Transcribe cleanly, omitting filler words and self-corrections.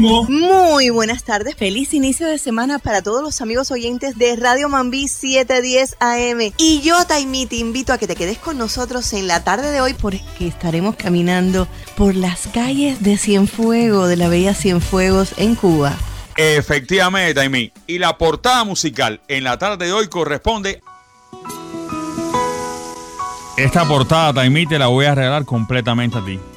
ritmo. Muy buenas tardes, feliz inicio de semana para todos los amigos oyentes de Radio Mambí 710 AM. Y yo, Taimí, te invito a que te quedes con nosotros en la tarde de hoy porque estaremos caminando por las calles de Cienfuegos, de la bella Cienfuegos en Cuba. Efectivamente, Taimí. Y la portada musical en la tarde de hoy corresponde. Esta portada, Taimí, te la voy a regalar completamente a ti.